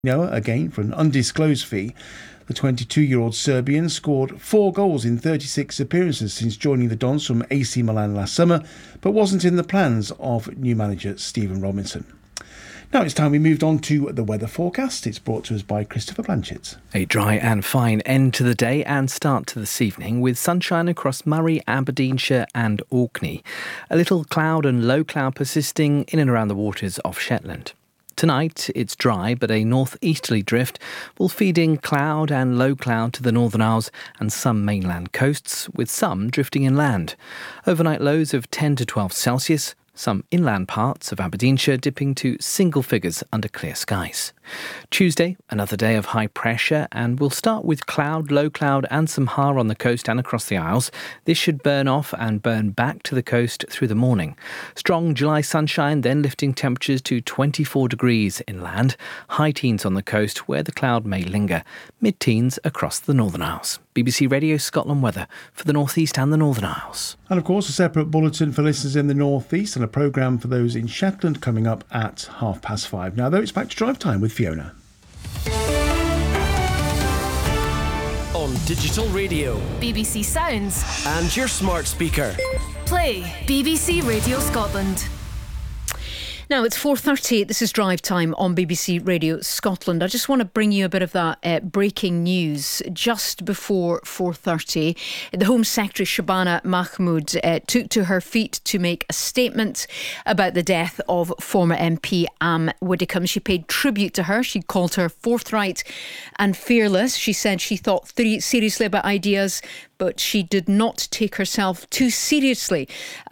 Noah, again for an undisclosed fee. The 22-year-old Serbian scored 4 goals in 36 appearances since joining the Dons from AC Milan last summer, but wasn't in the plans of new manager Stephen Robinson. Now it's time we moved on to the weather forecast. It's brought to us by Christopher Blanchett. A dry and fine end to the day and start to this evening with sunshine across Murray, Aberdeenshire and Orkney. A little cloud and low cloud persisting in and around the waters off Shetland. Tonight, it's dry, but a northeasterly drift will feed in cloud and low cloud to the Northern Isles and some mainland coasts, with some drifting inland. Overnight lows of 10 to 12 Celsius, some inland parts of Aberdeenshire dipping to single figures under clear skies. Tuesday, another day of high pressure, and we'll start with cloud, low cloud and some har on the coast and across the Isles. This should burn off and burn back to the coast through the morning. Strong July sunshine, then lifting temperatures to 24 degrees inland, high teens on the coast where the cloud may linger, mid-teens across the Northern Isles. BBC Radio Scotland weather for the North East and the Northern Isles. And of course, a separate bulletin for listeners in the North East and a programme for those in Shetland coming up at 5:30. Now, though, it's back to drive time with Fiona. On digital radio, BBC Sounds, and your smart speaker. Play BBC Radio Scotland. Now it's 4:30. This is Drive Time on BBC Radio Scotland. I just want to bring you a bit of that breaking news just before 4:30. The Home Secretary Shabana Mahmood took to her feet to make a statement about the death of former MP Anne Widdecombe. She paid tribute to her. She called her forthright and fearless. She said she thought seriously about ideas, but she did not take herself too seriously.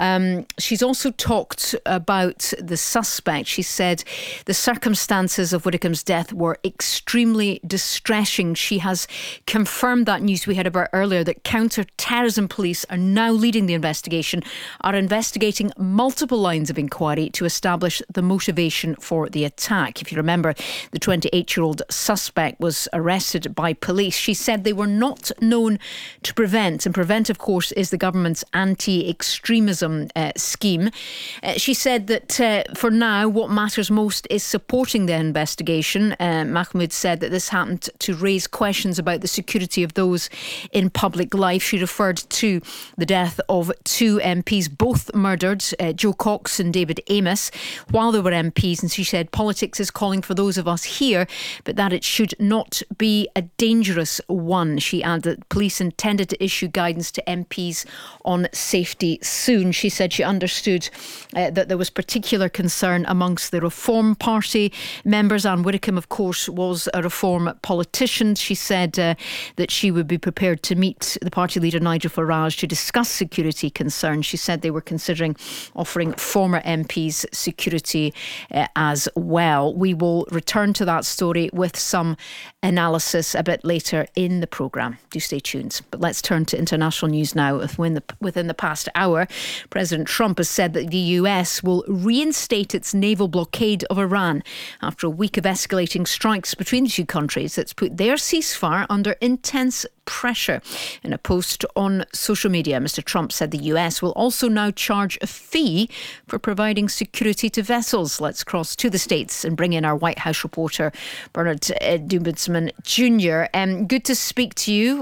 She's also talked about the suspect. She said the circumstances of Widdecombe's death were extremely distressing. She has confirmed that news we heard about earlier, that counter-terrorism police are now leading the investigation, are investigating multiple lines of inquiry to establish the motivation for the attack. If you remember, the 28-year-old suspect was arrested by police. She said they were not known to prevent, and PREVENT, of course, is the government's anti-extremism scheme. She said that for now, what matters most is supporting the investigation. Mahmood said that this happened to raise questions about the security of those in public life. She referred to the death of 2 MPs, both murdered, Joe Cox and David Amos, while they were MPs. And she said politics is calling for those of us here, but that it should not be a dangerous one. She added that police intended to issue guidance to MPs on safety soon. She said she understood that there was particular concern amongst the Reform Party members. Anne Widdecombe, of course, was a Reform politician. She said that she would be prepared to meet the party leader Nigel Farage to discuss security concerns. She said they were considering offering former MPs security as well. We will return to that story with some analysis a bit later in the programme. Do stay tuned. But let's turn to international news now. Within the past hour, President Trump has said that the US will reinstate its naval blockade of Iran after a week of escalating strikes between the two countries that's put their ceasefire under intense pressure. In a post on social media, Mr. Trump said the US will also now charge a fee for providing security to vessels. Let's cross to the States and bring in our White House reporter, Bernard Dubinsman Jr. Good to speak to you.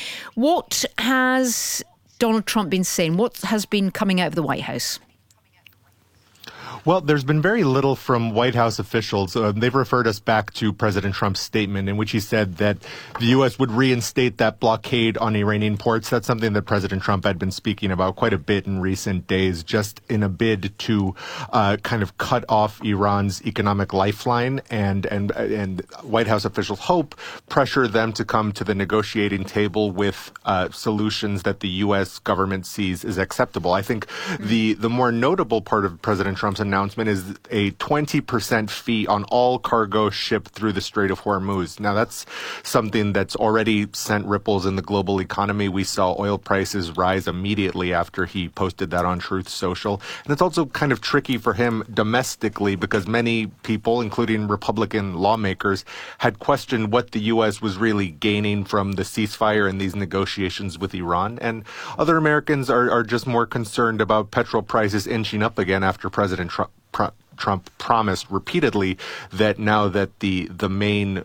What has Donald Trump been saying? What has been coming out of the White House? Well, there's been very little from White House officials. They've referred us back to President Trump's statement in which he said that the U.S. would reinstate that blockade on Iranian ports. That's something that President Trump had been speaking about quite a bit in recent days, just in a bid to kind of cut off Iran's economic lifeline. And White House officials hope pressure them to come to the negotiating table with solutions that the U.S. government sees as acceptable. I think the more notable part of President Trump's announcement is a 20% fee on all cargo shipped through the Strait of Hormuz. Now, that's something that's already sent ripples in the global economy. We saw oil prices rise immediately after he posted that on Truth Social. And it's also kind of tricky for him domestically because many people, including Republican lawmakers, had questioned what the U.S. was really gaining from the ceasefire and these negotiations with Iran. And other Americans are just more concerned about petrol prices inching up again after President Trump promised repeatedly that now that the main